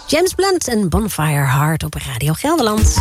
James Blunt en Bonfire Heart op Radio Gelderland.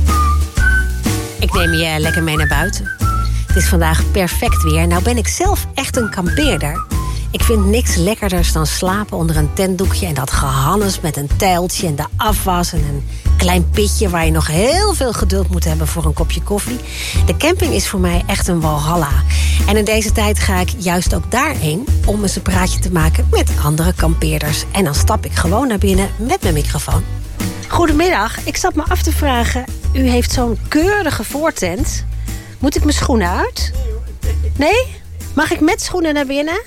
Ik neem je lekker mee naar buiten. Het is vandaag perfect weer. Nou ben ik zelf echt een kampeerder. Ik vind niks lekkerders dan slapen onder een tentdoekje... en dat gehannes met een tijltje en de afwas... en een klein pitje waar je nog heel veel geduld moet hebben... voor een kopje koffie. De camping is voor mij echt een walhalla. En in deze tijd ga ik juist ook daarheen... om eens een praatje te maken met andere kampeerders. En dan stap ik gewoon naar binnen met mijn microfoon. Goedemiddag, ik zat me af te vragen... u heeft zo'n keurige voortent. Moet ik mijn schoenen uit? Nee? Mag ik met schoenen naar binnen?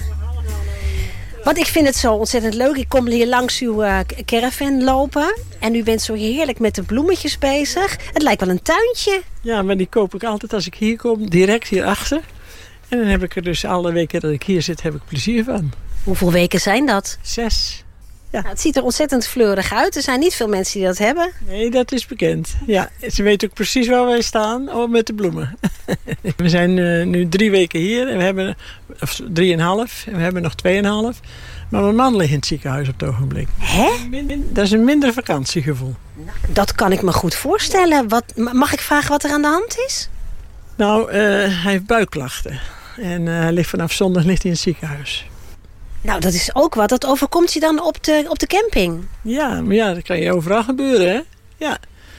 Want ik vind het zo ontzettend leuk. Ik kom hier langs uw caravan lopen. En u bent zo heerlijk met de bloemetjes bezig. Het lijkt wel een tuintje. Ja, maar die koop ik altijd als ik hier kom. Direct hierachter. En dan heb ik er dus alle weken dat ik hier zit, heb ik plezier van. Hoeveel weken zijn dat? 6. Ja. Nou, het ziet er ontzettend fleurig uit. Er zijn niet veel mensen die dat hebben. Nee, dat is bekend. Ja, ze weten ook precies waar wij staan. Oh, met de bloemen. We zijn nu 3 weken hier. En we hebben, of 3,5. En we hebben nog 2,5. Maar mijn man ligt in het ziekenhuis op het ogenblik. Hè? Dat is een minder vakantiegevoel. Dat kan ik me goed voorstellen. Mag ik vragen wat er aan de hand is? Nou, hij heeft buikklachten. En hij ligt vanaf zondag in het ziekenhuis. Nou, dat is ook wat. Dat overkomt je dan op de camping. Ja, maar ja, dat kan je overal gebeuren, hè? Ja.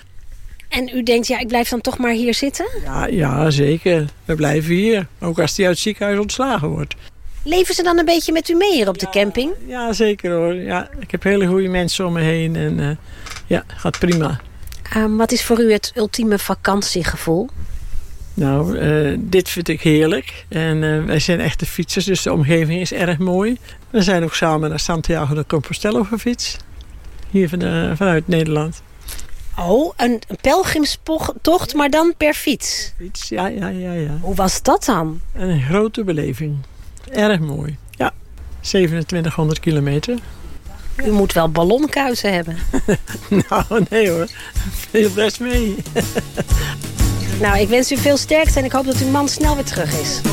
En u denkt, ja, ik blijf dan toch maar hier zitten? Ja, zeker. We blijven hier. Ook als hij uit het ziekenhuis ontslagen wordt. Leven ze dan een beetje met u mee hier op de camping? Ja, zeker hoor. Ja, ik heb hele goede mensen om me heen. En ja, gaat prima. Wat is voor u het ultieme vakantiegevoel? Nou, dit vind ik heerlijk. En wij zijn echte fietsers, dus de omgeving is erg mooi. We zijn ook samen naar Santiago de Compostela gefietst. Hier vanuit Nederland. Oh, een pelgrimstocht, maar dan per fiets? Fiets, ja. Hoe was dat dan? Een grote beleving. Erg mooi. Ja, 2700 kilometer. U moet wel ballonkuiten hebben. Nou, nee hoor. Veel best mee. Nou, ik wens u veel sterkte en ik hoop dat uw man snel weer terug is.